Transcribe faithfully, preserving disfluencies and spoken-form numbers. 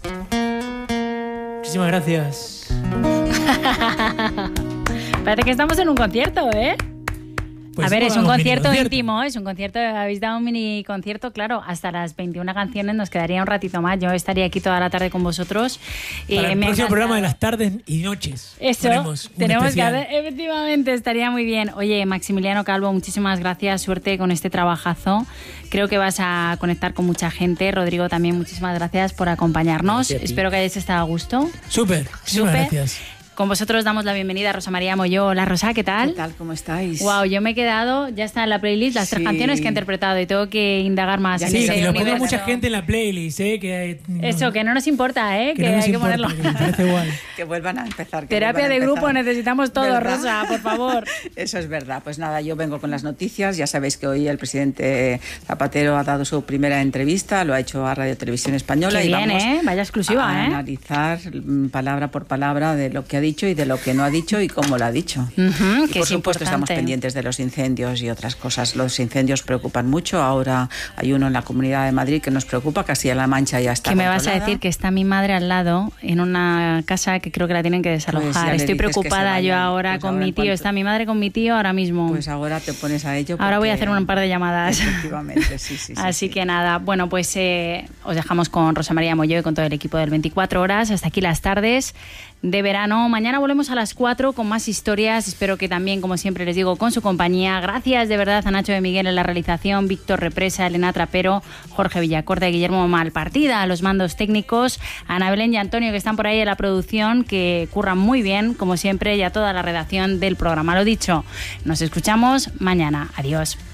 Muchísimas gracias. Parece que estamos en un concierto, ¿eh? Pues a ver, es un hagamos concierto mini-concierto. íntimo, es un concierto, habéis dado un mini concierto, claro, hasta las veintiuna canciones nos quedaría un ratito más. Yo estaría aquí toda la tarde con vosotros. Para Eh, el me ha próximo encantado. programa de las tardes y noches. Eso, ponemos un tenemos que especial. hacer, efectivamente, estaría muy bien. Oye, Maximiliano Calvo, muchísimas gracias, suerte con este trabajazo. Creo que vas a conectar con mucha gente. Rodrigo, también muchísimas gracias por acompañarnos. Gracias a ti. Espero que hayáis estado a gusto. Súper, muchísimas Súper. gracias. Con vosotros damos la bienvenida a Rosa María Molló. Hola, Rosa, ¿qué tal? ¿Qué tal? ¿Cómo estáis? Wow, yo me he quedado, ya está en la playlist, las tres Sí. canciones que he interpretado y tengo que indagar más Ya en ni Sí, ese que lo ponga universo. mucha gente en la playlist, ¿eh? Que, no- Eso, que no nos importa, ¿eh? Que, no nos hay que importa, ponerlo. que me parece guay. Que vuelvan a empezar. que Terapia vuelvan a de grupo empezar. necesitamos todo, ¿Verdad? Rosa, por favor. Eso es verdad. Pues nada, yo vengo con las noticias. Ya sabéis que hoy el presidente Zapatero ha dado su primera entrevista, lo ha hecho a Radio Televisión Española. Qué y bien, vamos ¿eh? Vaya exclusiva, a ¿eh? analizar mm, palabra por palabra de lo que ha dicho y de lo que no ha dicho y cómo lo ha dicho. Ujú, Y que por es supuesto estamos importante. pendientes de los incendios y otras cosas. Los incendios preocupan mucho. Ahora hay uno en la Comunidad de Madrid que nos preocupa. Castilla-La Mancha ya está Que me vas a controlada. decir que está mi madre al lado en una casa que creo que la tienen que desalojar. Pues ya le Estoy dices que se preocupada yo vayan. ahora Pues con ahora mi en tío. cuanto- Está mi madre con mi tío ahora mismo. Pues ahora te pones a ello. Ahora voy a porque- hacer un par de llamadas. Efectivamente, sí, sí. sí, Así sí. que nada, bueno, pues eh, os dejamos con Rosa María Molló y con todo el equipo del veinticuatro horas. Hasta aquí las tardes de verano. Mañana volvemos a las cuatro con más historias. Espero que también, como siempre les digo, con su compañía. Gracias de verdad a Nacho de Miguel en la realización, Víctor Represa, Elena Trapero, Jorge Villacorta y Guillermo Malpartida a los mandos técnicos, a Ana Belén y Antonio que están por ahí en la producción, que curran muy bien, como siempre, y a toda la redacción del programa. Lo dicho, nos escuchamos mañana. Adiós.